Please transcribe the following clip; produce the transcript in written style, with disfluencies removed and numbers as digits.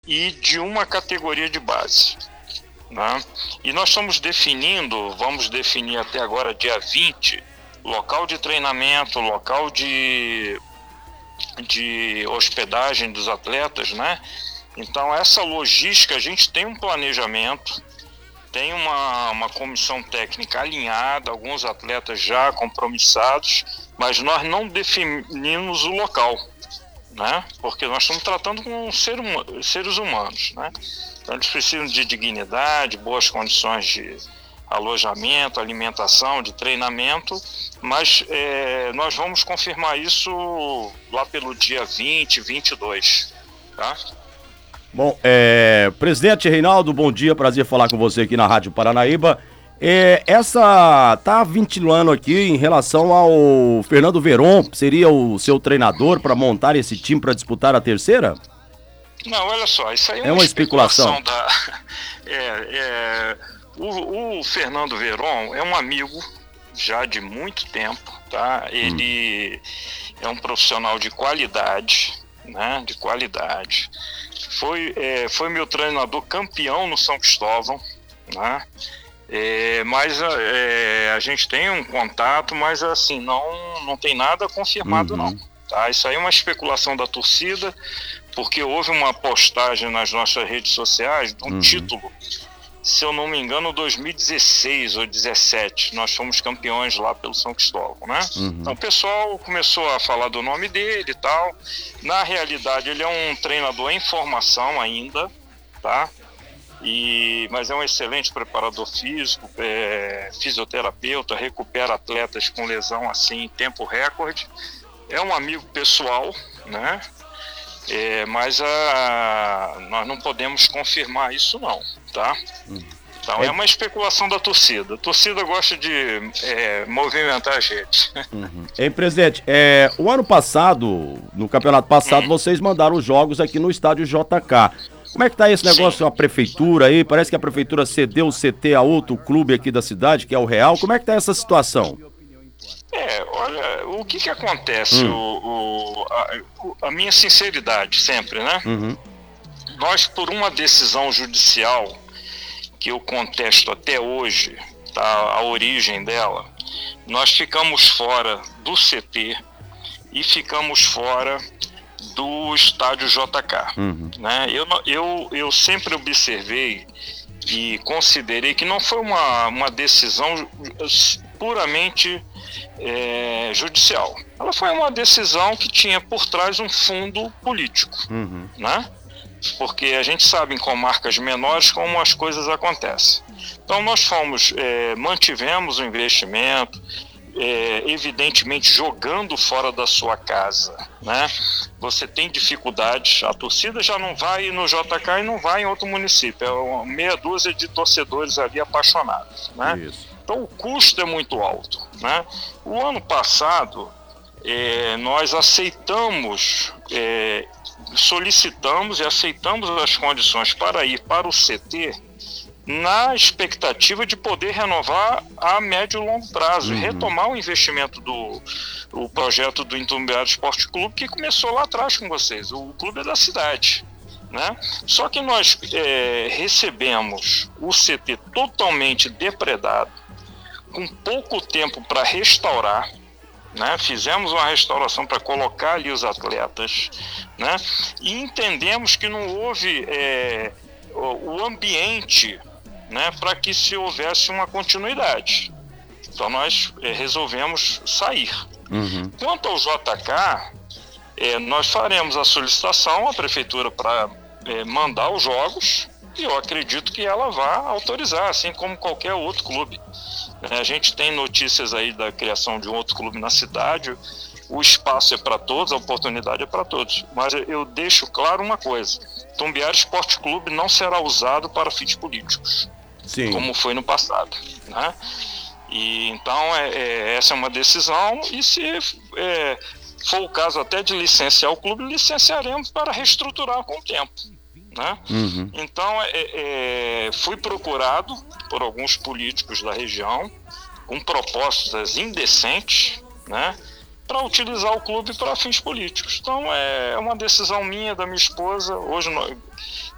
e de uma categoria de base, né? E nós vamos definir até agora, dia 20, local de treinamento, local de hospedagem dos atletas, né? Então, essa logística, a gente tem um planejamento, tem uma comissão técnica alinhada, alguns atletas já compromissados, mas nós não definimos o local, né? Porque nós estamos tratando com seres humanos, né? Então, eles precisam de dignidade, boas condições de alojamento, alimentação, de treinamento, mas nós vamos confirmar isso lá pelo dia 20, 22, tá? Bom, presidente Reinaldo, bom dia, prazer falar com você aqui na Rádio Paranaíba. Tá ventilando aqui em relação ao Fernando Veron, seria o seu treinador para montar esse time para disputar a terceira? Não, olha só, isso aí é uma especulação O Fernando Veron é um amigo já de muito tempo, tá? Ele é um profissional de qualidade, né? De qualidade. Foi meu treinador campeão no São Cristóvão, né? Mas a gente tem um contato, mas assim, não tem nada confirmado, não. Tá? Isso aí é uma especulação da torcida, porque houve uma postagem nas nossas redes sociais de um título, se eu não me engano, 2016 ou 2017, nós fomos campeões lá pelo São Cristóvão, né? Então o pessoal começou a falar do nome dele e tal. Na realidade, ele é um treinador em formação ainda, tá? Mas é um excelente preparador físico, fisioterapeuta, recupera atletas com lesão assim em tempo recorde. É um amigo pessoal, né? Mas nós não podemos confirmar isso não, tá? Então é uma especulação da torcida. A torcida gosta de movimentar a gente. Presidente, o ano passado, no campeonato passado, vocês mandaram os jogos aqui no estádio JK. Como é que tá esse negócio, a prefeitura aí? Parece que a prefeitura cedeu o CT a outro clube aqui da cidade, que é o Real. Como é que tá essa situação? Olha, o que acontece, a minha sinceridade sempre, né? Nós, por uma decisão judicial, que eu contesto até hoje, tá, a origem dela, nós ficamos fora do CT e ficamos fora do estádio JK, né? Eu sempre observei e considerei que não foi uma decisão puramente judicial. Ela foi uma decisão que tinha por trás um fundo político, né? Porque a gente sabe em comarcas menores como as coisas acontecem. Então nós mantivemos o investimento, evidentemente jogando fora da sua casa, né? Você tem dificuldades, a torcida já não vai no JK e não vai em outro município, é uma meia dúzia de torcedores ali apaixonados, né? Isso. Então o custo é muito alto, né? O ano passado nós solicitamos e aceitamos as condições para ir para o CT na expectativa de poder renovar a médio e longo prazo, retomar o investimento do projeto do Itumbiara Esporte Clube, que começou lá atrás com vocês. O clube é da cidade, né? Só que nós recebemos o CT totalmente depredado, com pouco tempo para restaurar, né? Fizemos uma restauração para colocar ali os atletas, né? E entendemos que não houve o ambiente, né, para que se houvesse uma continuidade. Então nós resolvemos sair. Quanto ao JK, nós faremos a solicitação à prefeitura para mandar os jogos, e eu acredito que ela vá autorizar, assim como qualquer outro clube. A gente tem notícias aí da criação de um outro clube na cidade, o espaço é para todos, a oportunidade é para todos. Mas eu deixo claro uma coisa: Itumbiara Esporte Clube não será usado para fins políticos, como foi no passado, né? E então essa é uma decisão, e se for o caso até de licenciar o clube, licenciaremos para reestruturar com o tempo, né? Então fui procurado por alguns políticos da região com propostas indecentes, né, para utilizar o clube para fins políticos. Então é uma decisão minha, da minha esposa. Hoje